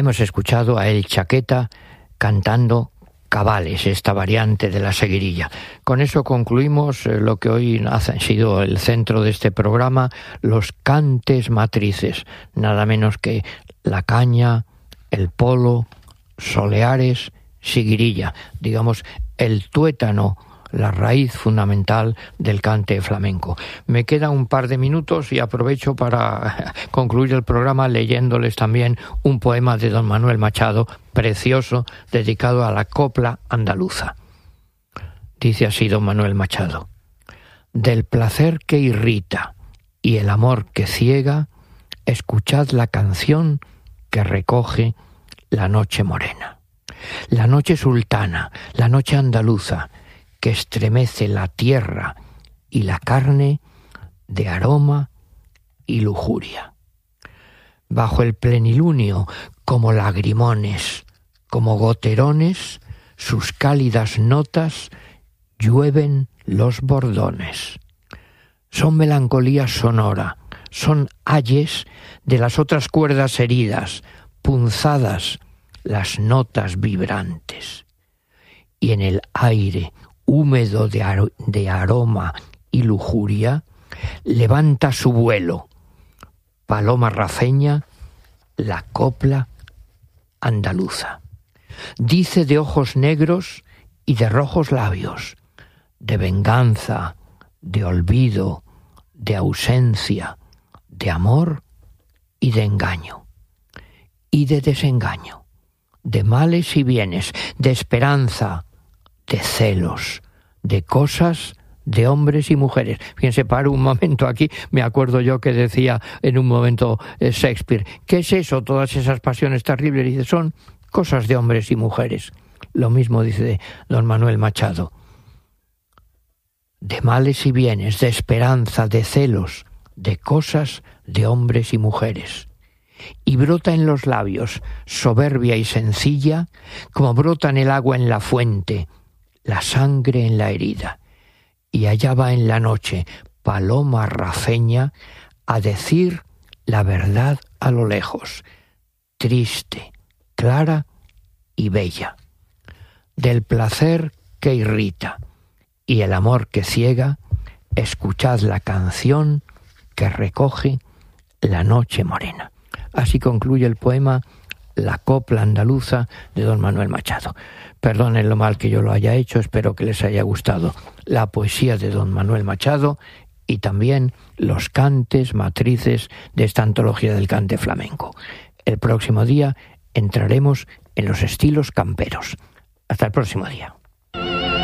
Hemos escuchado a El Chaqueta cantando Cabales, esta variante de la seguirilla. Con eso concluimos lo que hoy ha sido el centro de este programa, los cantes matrices, nada menos que la caña, el polo, soleares, seguirilla, digamos el tuétano, la raíz fundamental del cante flamenco. Me queda un par de minutos y aprovecho para concluir el programa leyéndoles también un poema de don Manuel Machado, precioso, dedicado a la copla andaluza. Dice así don Manuel Machado: del placer que irrita y el amor que ciega, escuchad la canción que recoge la noche morena. La noche sultana, la noche andaluza, que estremece la tierra y la carne de aroma y lujuria. Bajo el plenilunio, como lagrimones, como goterones, sus cálidas notas llueven los bordones. Son melancolía sonora, son ayes de las otras cuerdas heridas, punzadas las notas vibrantes. Y en el aire húmedo de aroma y lujuria, levanta su vuelo, paloma rafeña, la copla andaluza. Dice de ojos negros y de rojos labios, de venganza, de olvido, de ausencia, de amor y de engaño, y de desengaño, de males y bienes, de esperanza, de celos, de cosas, de hombres y mujeres. Fíjense, paro un momento aquí, me acuerdo yo que decía en un momento Shakespeare, ¿qué es eso, todas esas pasiones terribles? Dice, son cosas de hombres y mujeres. Lo mismo dice don Manuel Machado. De males y bienes, de esperanza, de celos, de cosas, de hombres y mujeres. Y brota en los labios, soberbia y sencilla, como brota en el agua en la fuente, la sangre en la herida. Y allá va en la noche, paloma rafeña, a decir la verdad a lo lejos, triste, clara y bella. Del placer que irrita y el amor que ciega, escuchad la canción que recoge la noche morena. Así concluye el poema La copla andaluza de don Manuel Machado. Perdonen lo mal que yo lo haya hecho, espero que les haya gustado la poesía de don Manuel Machado y también los cantes matrices de esta antología del cante flamenco. El próximo día entraremos en los estilos camperos. Hasta el próximo día.